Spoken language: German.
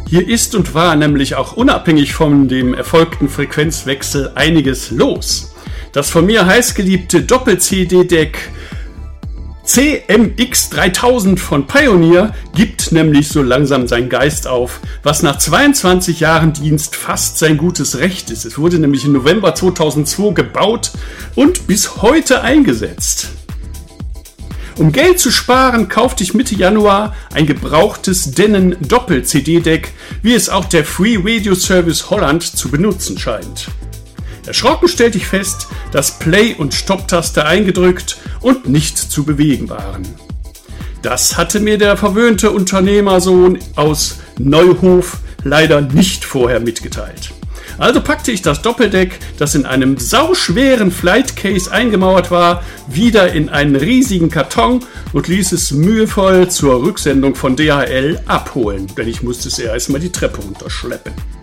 Hier ist und war nämlich auch unabhängig von dem erfolgten Frequenzwechsel einiges los. Das von mir heißgeliebte Doppel-CD-Deck CMX3000 von Pioneer gibt nämlich so langsam seinen Geist auf, was nach 22 Jahren Dienst fast sein gutes Recht ist. Es wurde nämlich im November 2002 gebaut und bis heute eingesetzt. Um Geld zu sparen, kaufte ich Mitte Januar ein gebrauchtes Denon Doppel-CD-Deck, wie es auch der Free Radio Service Holland zu benutzen scheint. Erschrocken stellte ich fest, dass Play- und Stopptaste eingedrückt und nicht zu bewegen waren. Das hatte mir der verwöhnte Unternehmersohn aus Neuhof leider nicht vorher mitgeteilt. Also packte ich das Doppeldeck, das in einem sauschweren Flightcase eingemauert war, wieder in einen riesigen Karton und ließ es mühevoll zur Rücksendung von DHL abholen, denn ich musste es ja erstmal die Treppe runterschleppen.